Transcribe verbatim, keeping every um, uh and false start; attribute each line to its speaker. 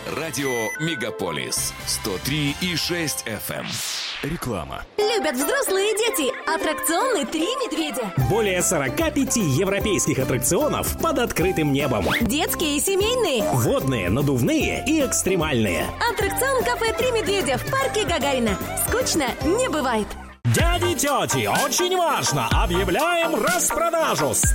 Speaker 1: Радио «Мегаполис» сто три и шесть эф эм. Реклама.
Speaker 2: Любят взрослые и дети. Аттракционы «Три медведя».
Speaker 3: Более сорока пяти европейских аттракционов под открытым небом.
Speaker 2: Детские и семейные.
Speaker 3: Водные, надувные и экстремальные.
Speaker 2: Аттракцион кафе «Три медведя» в парке Гагарина. Скучно не бывает.
Speaker 3: Дяди и тети, очень важно! Объявляем распродажу!